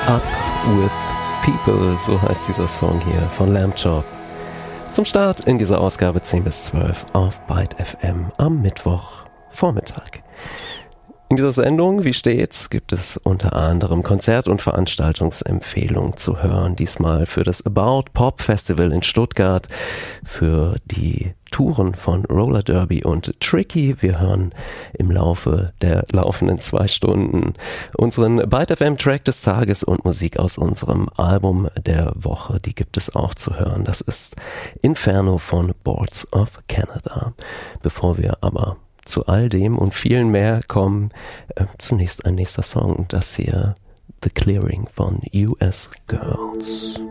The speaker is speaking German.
Up with People, so heißt dieser Song hier von Lamb Chop. Zum Start in dieser Ausgabe 10 bis 12 auf Byte FM am Mittwochvormittag. In dieser Sendung, wie stets, gibt es unter anderem Konzert- und Veranstaltungsempfehlungen zu hören. Diesmal für das About Pop Festival in Stuttgart, für die Touren von Roller Derby und Tricky. Wir hören im Laufe der laufenden 2 Stunden unseren Byte FM Track des Tages und Musik aus unserem Album der Woche. Die gibt es auch zu hören. Das ist Inferno von Boards of Canada. Bevor wir aber zu all dem und vielen mehr kommen, zunächst ein nächster Song. Das hier, The Clearing von US Girls.